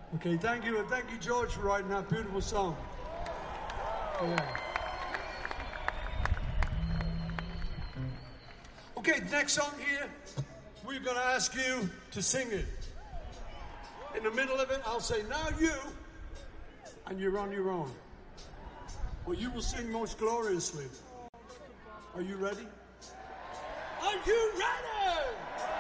Okay, thank you. And thank you, George, for writing that beautiful song. Yeah. Okay, next song here, we're going to ask you to sing it. In the middle of it, I'll say, now you, and you're on your own. Well, you will sing most gloriously. Are you ready? Are you ready?